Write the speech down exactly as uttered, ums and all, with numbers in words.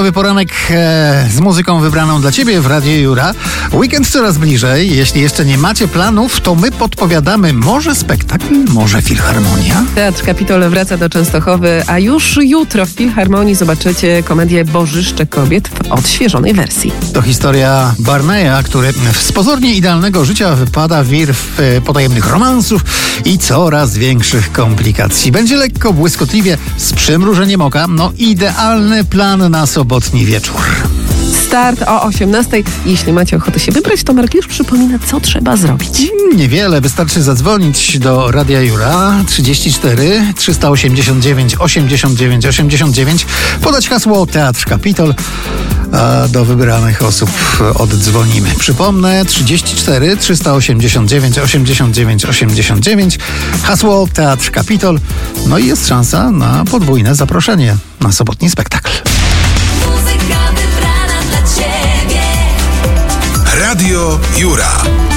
Weekendowy poranek e, z muzyką wybraną dla Ciebie w Radiu Jura. Weekend coraz bliżej. Jeśli jeszcze nie macie planów, to my podpowiadamy może spektakl, może filharmonia. Teatr Kapitol wraca do Częstochowy, a już jutro w Filharmonii zobaczycie komedię Bożyszcze kobiet w odświeżonej wersji. To historia Barneya, który z pozornie idealnego życia wypada wir w e, potajemnych romansów i coraz większych komplikacji. Będzie lekko, błyskotliwie, z przymrużeniem oka. No idealny plan na sobotni wieczór. Start o osiemnastej. Jeśli macie ochotę się wybrać, to Mark już przypomina, co trzeba zrobić. Niewiele, wystarczy zadzwonić do Radia Jura trzydzieści cztery trzysta osiemdziesiąt dziewięć osiemdziesiąt dziewięć osiemdziesiąt dziewięć, podać hasło Teatr Kapitol, a do wybranych osób oddzwonimy. Przypomnę, trzydzieści cztery trzysta osiemdziesiąt dziewięć osiemdziesiąt dziewięć osiemdziesiąt dziewięć, hasło Teatr Kapitol, no i jest szansa na podwójne zaproszenie na sobotni spektakl. Radio Jura.